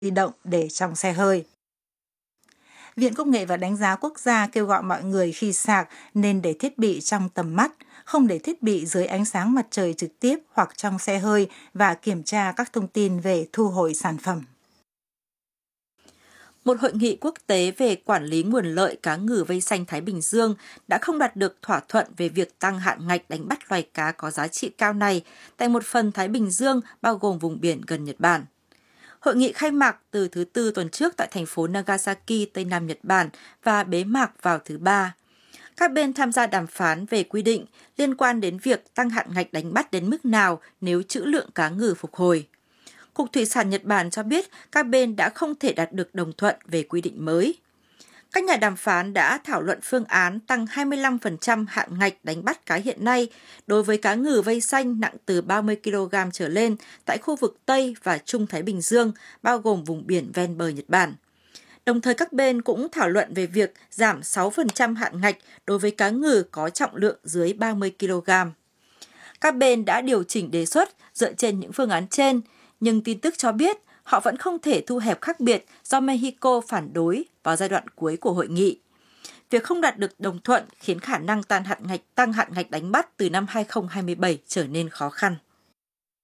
di động để trong xe hơi. Viện Công nghệ và Đánh giá Quốc gia kêu gọi mọi người khi sạc nên để thiết bị trong tầm mắt, không để thiết bị dưới ánh sáng mặt trời trực tiếp hoặc trong xe hơi và kiểm tra các thông tin về thu hồi sản phẩm. Một hội nghị quốc tế về quản lý nguồn lợi cá ngừ vây xanh Thái Bình Dương đã không đạt được thỏa thuận về việc tăng hạn ngạch đánh bắt loài cá có giá trị cao này tại một phần Thái Bình Dương bao gồm vùng biển gần Nhật Bản. Hội nghị khai mạc từ thứ Tư tuần trước tại thành phố Nagasaki, Tây Nam Nhật Bản và bế mạc vào thứ Ba. Các bên tham gia đàm phán về quy định liên quan đến việc tăng hạn ngạch đánh bắt đến mức nào nếu trữ lượng cá ngừ phục hồi. Cục Thủy sản Nhật Bản cho biết các bên đã không thể đạt được đồng thuận về quy định mới. Các nhà đàm phán đã thảo luận phương án tăng 25% hạn ngạch đánh bắt cá hiện nay đối với cá ngừ vây xanh nặng từ 30 kg trở lên tại khu vực Tây và Trung Thái Bình Dương, bao gồm vùng biển ven bờ Nhật Bản. Đồng thời các bên cũng thảo luận về việc giảm 6% hạn ngạch đối với cá ngừ có trọng lượng dưới 30 kg. Các bên đã điều chỉnh đề xuất dựa trên những phương án trên, nhưng tin tức cho biết họ vẫn không thể thu hẹp khác biệt do Mexico phản đối vào giai đoạn cuối của hội nghị. Việc không đạt được đồng thuận khiến khả năng tăng hạn ngạch đánh bắt từ năm 2027 trở nên khó khăn.